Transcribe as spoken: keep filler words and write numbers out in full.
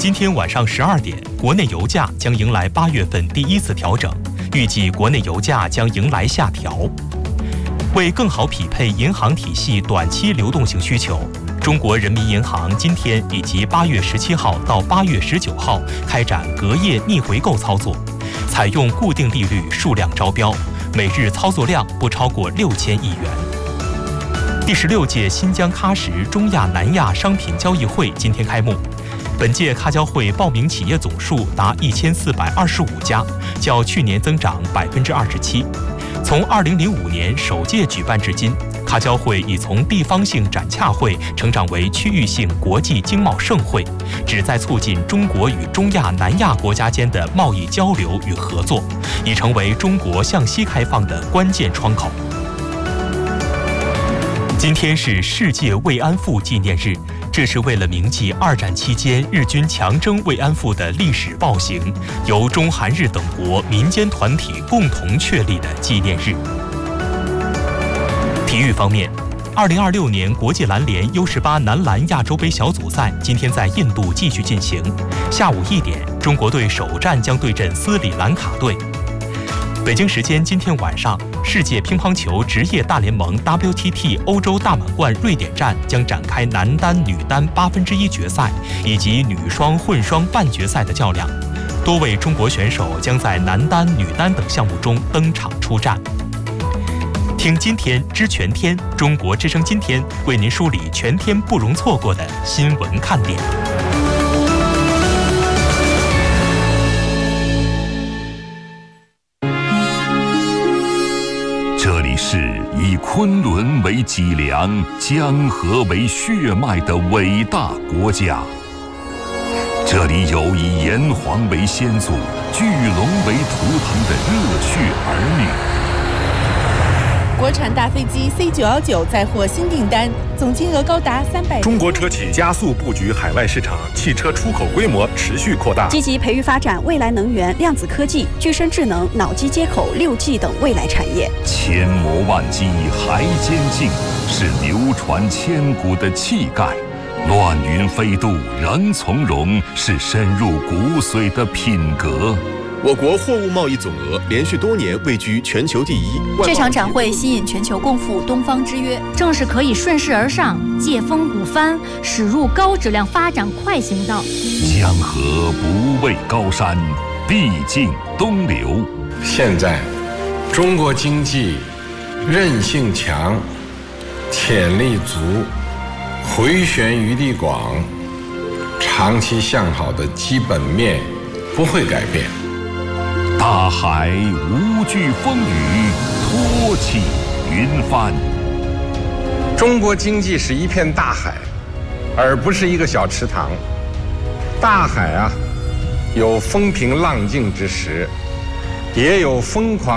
今天晚上十二点，国内油价将迎来八月份第一次调整，预计国内油价将迎来下调。为更好匹配银行体系短期流动性需求，中国人民银行今天以及八月十七号到八月十九号开展隔夜逆回购操作，采用固定利率数量招标，每日操作量不超过六千亿元。第十六届新疆喀什中亚南亚商品交易会今天开幕。本届喀交会报名企业总数达一千四百二十五家，较去年增长百分之二十七。从二零零五年首届举办至今，喀交会已从地方性展洽会成长为区域性国际经贸盛会，旨在促进中国与中亚南亚国家间的贸易交流与合作，已成为中国向西开放的关键窗口。今天是世界慰安妇纪念日，这是为了铭记二战期间日军强征慰安妇的历史暴行，由中韩日等国民间团体共同确立的纪念日。体育方面，二零二六年国际篮联 U 十八 男篮亚洲杯小组赛今天在印度继续进行，下午一点，中国队首战将对阵斯里兰卡队。北京时间今天晚上，世界乒乓球职业大联盟 W T T 欧洲大满贯瑞典站将展开男单、女单八分之一决赛以及女双、混双半决赛的较量，多位中国选手将在男单、女单等项目中登场出战。听今天知全天，中国之声今天为您梳理全天不容错过的新闻看点。 这里是以昆仑为脊梁、江河为血脉的伟大国家。这里有以炎黄为先祖、巨龙为图腾的热血儿女。 国产大飞机 C 九一九载获新订单，总金额高达三百。 中国车企加速布局海外市场，汽车出口规模持续扩大。 积极培育发展未来能源、量子科技、具身智能、脑机接口、六 G 等未来产业。 千磨万击还坚劲，是流传千古的气概；乱云飞渡仍从容，是深入骨髓的品格。 我国货物贸易总额连续多年位居全球第一。 这场展会吸引全球共赴东方之约， 正是可以顺势而上、借风鼓帆，驶入高质量发展快行道。 江河不畏高山，必尽东流。 现在，中国经济韧性强、潜力足、回旋余地广，长期向好的基本面不会改变。 大海无惧风雨，托起云帆。 中国经济是一片大海，而不是一个小池塘。大海啊，有风平浪静之时，也有疯狂